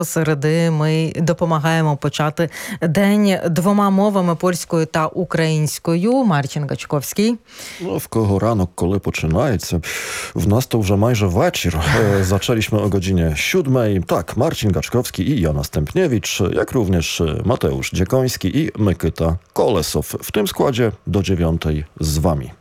Середи ми допомагаємо почати день двома мовами – польською та українською. Марчин Гачковський. No, w kogo ранок, коли починається? W nas to вже майже вечір. Zaczęliśmy o godzinie 7. Tak, Marcin Gaczkowski i Jana Stępniewicz, jak również Mateusz Dziekoński i Mykyta Kolesow. W tym składzie do 9 z wami.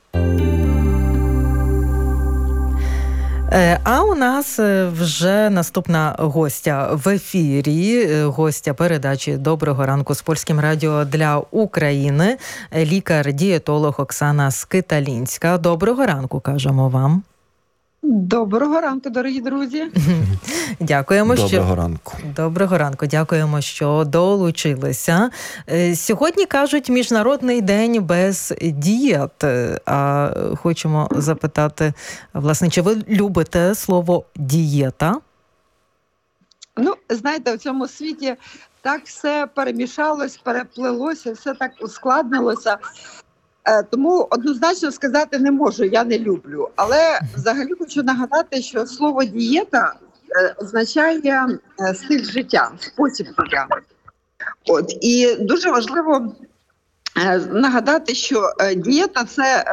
А у нас вже наступна гостя в ефірі, гостя передачі «Доброго ранку» з Польським радіо для України, лікар-дієтолог Оксана Скиталінська. Доброго ранку, кажемо вам. Доброго ранку, дорогі друзі. Дякуємо, Доброго ранку. Доброго ранку. Дякуємо, що долучилися. Сьогодні, кажуть, Міжнародний день без дієт. А хочемо запитати, власне, чи ви любите слово «дієта»? Ну, знаєте, в цьому світі так все перемішалось, переплилося, все так ускладнилося. Тому однозначно сказати не можу, я не люблю. Але взагалі хочу нагадати, що слово «дієта» означає стиль життя, спосіб життя. І дуже важливо нагадати, що дієта – це,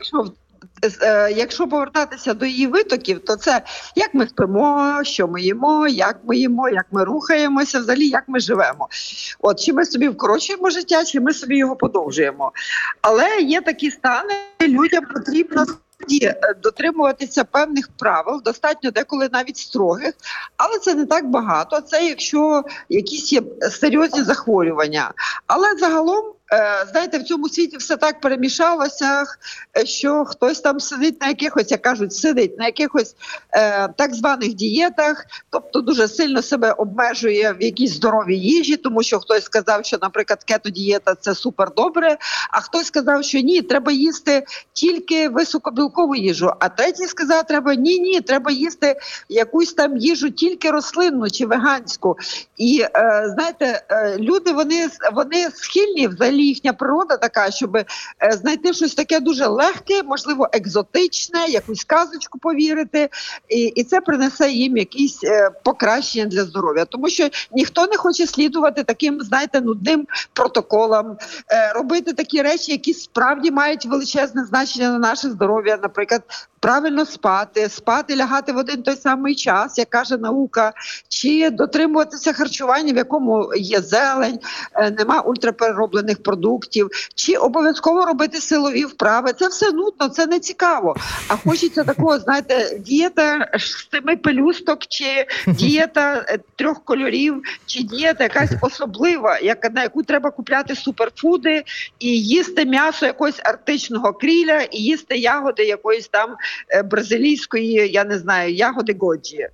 якщо повертатися до її витоків, то це як ми спимо, що ми їмо, як ми рухаємося, взагалі як ми живемо. Чи ми собі вкорочуємо життя, чи ми собі його подовжуємо. Але є такі стани, людям потрібно дотримуватися певних правил, достатньо деколи навіть строгих, але це не так багато, це якщо якісь є серйозні захворювання. Але загалом, знаєте, в цьому світі все так перемішалося, що хтось там сидить на якихось, як кажуть, сидить на якихось так званих дієтах, тобто дуже сильно себе обмежує в якійсь здоровій їжі, тому що хтось сказав, що, наприклад, кето-дієта – це супер добре, а хтось сказав, що ні, треба їсти тільки високобілкову їжу, а третій сказав, ні, треба їсти якусь там їжу тільки рослинну чи веганську. І, знаєте, люди, вони схильні, взагалі їхня природа така, щоб знайти щось таке дуже легке, можливо, екзотичне, якусь казочку повірити, і це принесе їм якісь покращення для здоров'я. Тому що ніхто не хоче слідувати таким, знаєте, нудним протоколам, робити такі речі, які справді мають величезне значення на наше здоров'я, наприклад, правильно спати, лягати в один той самий час, як каже наука, чи дотримуватися харчування, в якому є зелень, нема ультраперероблених продуктів, чи обов'язково робити силові вправи. Це все нудно, це не цікаво. А хочеться такого, знаєте, дієта 7 пелюсток, чи дієта 3 кольорів, чи дієта якась особлива, на яку треба купляти суперфуди і їсти м'ясо якогось арктичного кріля, і їсти ягоди якоїсь там бразилійської, я не знаю, ягоди Годжі.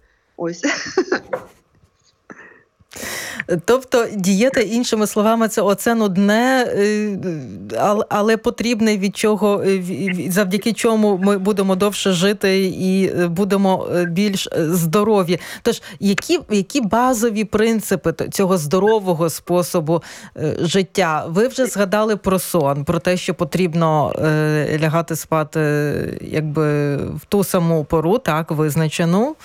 Тобто дієта, іншими словами, це оце нудне, але потрібне, від чого, завдяки чому ми будемо довше жити і будемо більш здорові. Тож, які базові принципи цього здорового способу життя? Ви вже згадали про сон, про те, що потрібно лягати спати якби в ту саму пору, так, визначену?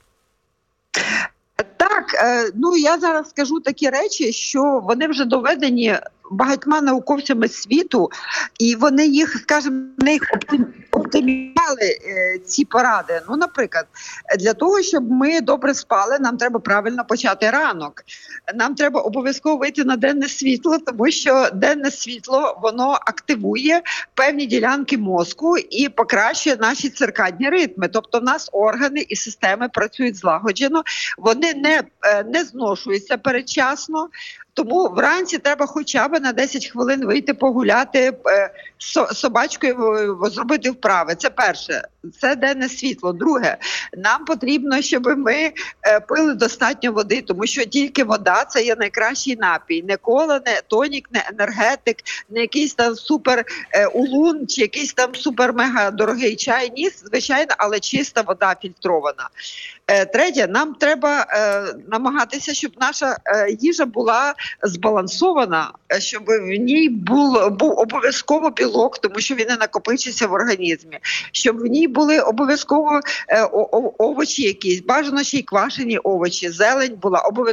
Так, я зараз скажу такі речі, що вони вже доведені багатьма науковцями світу, і вони їх, скажімо, оптимізували ці поради. Наприклад, для того, щоб ми добре спали, нам треба правильно почати ранок. Нам треба обов'язково вийти на денне світло, тому що денне світло, воно активує певні ділянки мозку і покращує наші циркадні ритми. Тобто в нас органи і системи працюють злагоджено, вони не зношуються передчасно. Тому вранці треба хоча б на 10 хвилин вийти погуляти, собачкою зробити вправи. Це перше. Це денне світло. Друге, нам потрібно, щоб ми пили достатньо води, тому що тільки вода – це є найкращий напій. Не кола, не тонік, не енергетик, не якийсь там супер улун чи якийсь там супер-мега дорогий чай. Ні, звичайно, але чиста вода фільтрована. Третє, нам треба намагатися, щоб наша їжа була збалансована, щоб в ній був обов'язково білок, тому що він не накопичиться в організмі, щоб в ній були обов'язково овочі якісь, бажано ще й квашені овочі, зелень була обов'язково.